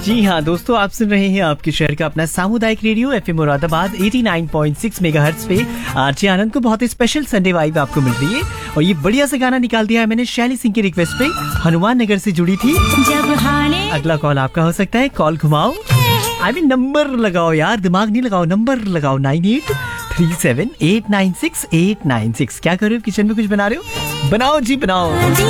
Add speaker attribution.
Speaker 1: जी हाँ दोस्तों, आप सुन रहे हैं आपके शहर का अपना सामुदायिक रेडियो एफएम मुरादाबाद 89.6 मेगाहर्ट्ज पे। आरजे आनंद को बहुत ही स्पेशल संडे वाइब आपको मिल रही है और ये बढ़िया सा गाना निकाल दिया है मैंने शैली सिंह की रिक्वेस्ट पे, हनुमान नगर से जुड़ी थी। अगला कॉल आपका हो सकता है, कॉल घुमाओ, नंबर लगाओ यार, दिमाग नहीं लगाओ, नंबर लगाओ 9837896896। क्या कर रहे हो, किचन में कुछ बना रहे हो? बनाओ जी बनाओ।